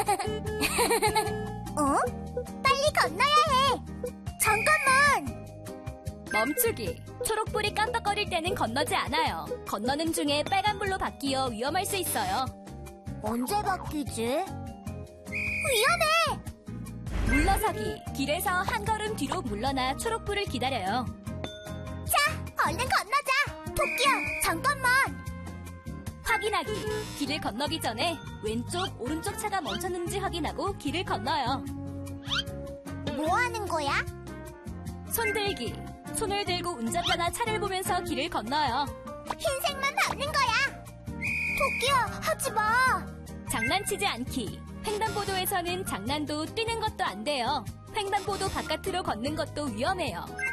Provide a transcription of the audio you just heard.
어? 빨리 건너야 해. 잠깐만. 멈추기. 초록불이 깜빡거릴 때는 건너지 않아요. 건너는 중에 빨간불로 바뀌어 위험할 수 있어요. 언제 바뀌지? 위험해. 물러서기. 길에서 한 걸음 뒤로 물러나 초록불을 기다려요. 자, 얼른 건너자. 토끼야, 잠깐만. 확인하기. 길을 건너기 전에 왼쪽, 오른쪽 차가 멈췄는지 확인하고 길을 건너요. 뭐 하는 거야? 손들기. 손을 들고 운전자나 차를 보면서 길을 건너요. 흰색만 밟는 거야. 토끼야, 하지 마. 장난치지 않기. 횡단보도에서는 장난도 뛰는 것도 안 돼요. 횡단보도 바깥으로 걷는 것도 위험해요.